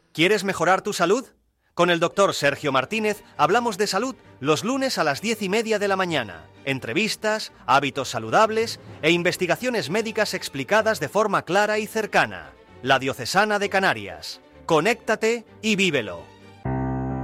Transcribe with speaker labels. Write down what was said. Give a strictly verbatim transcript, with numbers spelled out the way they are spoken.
Speaker 1: ¿Quieres mejorar tu salud? Con el doctor Sergio Martínez hablamos de salud los lunes a las diez y media de la mañana. Entrevistas, hábitos saludables e investigaciones médicas explicadas de forma clara y cercana. La Diocesana de Canarias. Conéctate y vívelo.